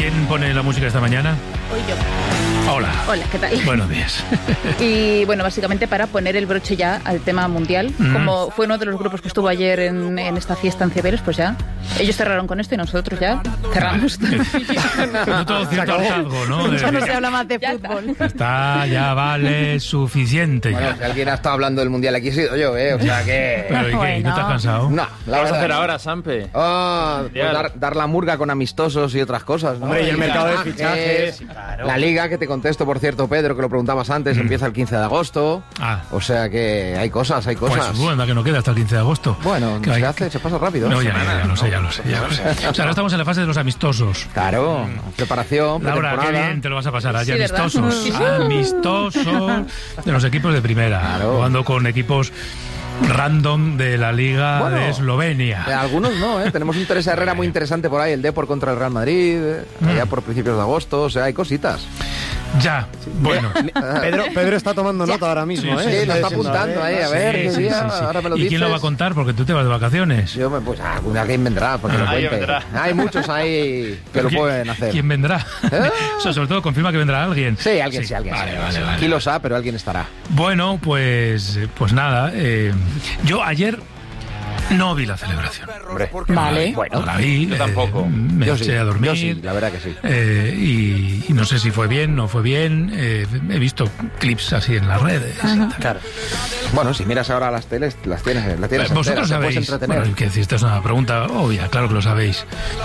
¿Quién pone la música esta mañana? Hoy yo. Hola. Hola, ¿qué tal? Buenos días. Y bueno, básicamente para poner el broche ya al tema mundial. Como fue uno de los grupos que estuvo ayer en esta fiesta en Cibeles, pues ya ellos cerraron con esto y nosotros ya cerramos. Pero todo cierto hartazgo, ¿no? Ya no se habla más de fútbol. Está, ya vale suficiente. Bueno, Ya. si alguien ha estado hablando del Mundial aquí he sido yo, o sea que... Pero ¿y qué? ¿Y no estás cansado? No, ¿Qué la vas a verdad. hacer ahora, Sampe? Pues dar la murga con amistosos y otras cosas, ¿no? Hombre, y el mercado de fichajes, fichajes. Claro. La Liga, que te contesto, por cierto, Pedro, que lo preguntabas antes, empieza el 15 de agosto. Ah. O sea que hay cosas, hay cosas. Pues bueno, que no queda hasta el 15 de agosto. Bueno, Que hay- se pasa rápido. No, ya lo sé. O sea, ahora estamos en la fase de los amistosos. Claro, preparación, Laura, qué pretemporada. bien te lo vas a pasar. Allí Sí, ¿verdad? amistosos. Sí. Amistosos de los equipos de primera. Claro. Jugando con equipos random de la Liga Bueno, de Eslovenia. Algunos no, ¿eh? Tenemos un Teresa Herrera muy interesante por ahí, el Depor contra el Real Madrid, allá por principios de agosto, o sea, hay cositas. Ya, bueno. Pedro está tomando nota ahora mismo, Sí, ¿eh? Sí, lo está Diciendo, apuntando ahí, a ver, Sí, qué sí, día, sí, sí. ahora me lo ¿Y dices. quién lo va a contar? Porque tú te vas de vacaciones. Pues alguien vendrá, porque lo Alguien cuente. vendrá. Hay muchos ahí que lo ¿Quién- pueden hacer. ¿Quién vendrá? O sea, sobre todo confirma que vendrá alguien. Sí, alguien sí. Vale, sí. vale, vale. Kilos A, pero alguien estará. Bueno, pues nada. Yo ayer no vi la celebración. Hombre, Vale. No la vi. Yo tampoco. Me yo eché sí, a dormir. yo sí, la verdad que sí. Y no sé si fue bien, no fue bien. He visto clips así en las redes. Claro. Bueno, si miras ahora las teles, las tienes enteras, Vosotros te puedes sabéis, entretener. bueno, que esta es una pregunta obvia, claro que lo sabéis.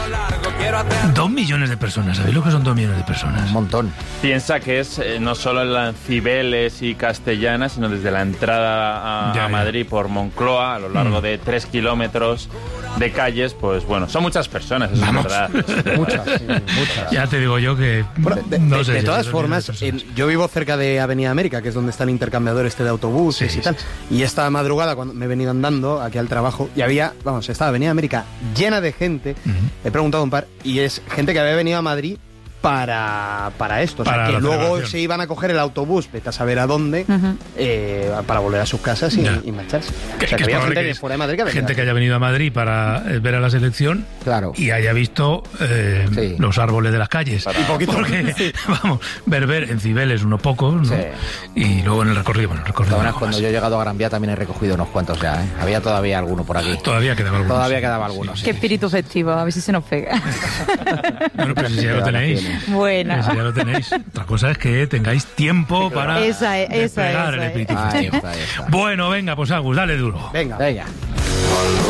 2 millones de personas, ¿sabéis lo que son 2 millones de personas? Un montón. Piensa que es no solo en la Cibeles y Castellana, sino desde la entrada Ya. a Madrid por Moncloa, a lo largo de 3 kilómetros de calles, pues bueno, son muchas personas, eso Vamos. es verdad. Muchas. Ya te digo yo que Bueno, no sé de si todas son formas, millones de personas. yo vivo cerca de Avenida América, que es donde está el intercambiador este de autobuses Sí, y tal. sí, Y esta madrugada, cuando me he venido andando aquí al trabajo, y estaba Avenida América llena de gente. He preguntado a un par, y es gente que había venido a Madrid para esto. O sea, Para que la luego celebración. se iban a coger el autobús, vete a saber a dónde, para volver a sus casas Ya. y marcharse. Que O sea, que es había probable gente que de es fuera de Madrid que venía. gente que haya venido a Madrid para ver a la selección Claro. y haya visto Sí. los árboles de las calles. Porque, vamos, ver en Cibeles unos pocos, ¿no? Sí. Y luego en el recorrido, De todas maneras, cuando yo he llegado a Gran Vía también he recogido unos cuantos ya, ¿eh? Había todavía alguno por aquí. Todavía quedaba algunos. Todavía quedaba algunos. Qué espíritu festivo, a ver si se nos pega. Bueno, pero si ya lo tenéis. Bueno. Si ya lo tenéis. Otra cosa es que tengáis tiempo para Esa es, despegar el espíritu Ahí festivo. está, ahí está. Bueno, venga, pues Agus, dale duro. Venga. Venga.